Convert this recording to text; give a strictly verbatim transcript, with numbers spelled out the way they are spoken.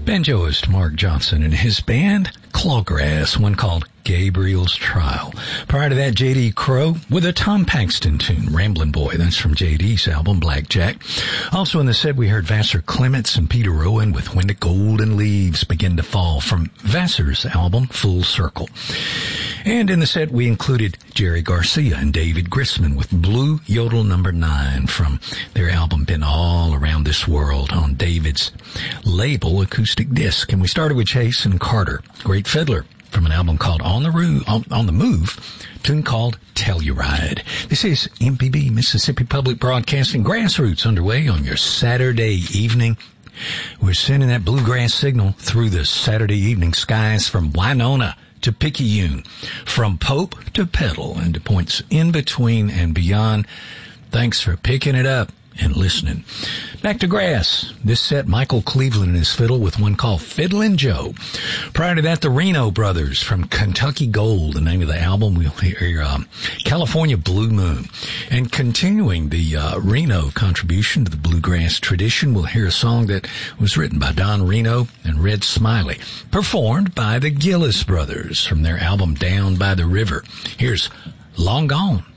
Banjoist Mark Johnson and his band, Clawgrass, one called Gabriel's Trial. Prior to that, J D. Crowe with a Tom Paxton tune, Ramblin' Boy. That's from J D's album, Blackjack. Also in the set, we heard Vassar Clements and Peter Rowan with When the Golden Leaves Begin to Fall from Vassar's album, Full Circle. And in the set, we included Jerry Garcia and David Grisman with Blue Yodel Number Nine from their album Been All Around This World on David's label Acoustic Disc. And we started with Chase and Carter, great fiddler, from an album called On the Roo- on, on the Move, tune called Telluride. This is M P B, Mississippi Public Broadcasting, Grassroots underway on your Saturday evening. We're sending that bluegrass signal through the Saturday evening skies from Winona to Picayune, from Pope to Petal, and to points in between and beyond. Thanks for picking it up and listening. Back to grass. This set, Michael Cleveland and his fiddle with one called Fiddlin' Joe. Prior to that, the Reno Brothers from Kentucky Gold, the name of the album. We'll hear um, California Blue Moon. And continuing the uh, Reno contribution to the bluegrass tradition, we'll hear a song that was written by Don Reno and Red Smiley, performed by the Gillis Brothers from their album Down by the River. Here's Long Gone.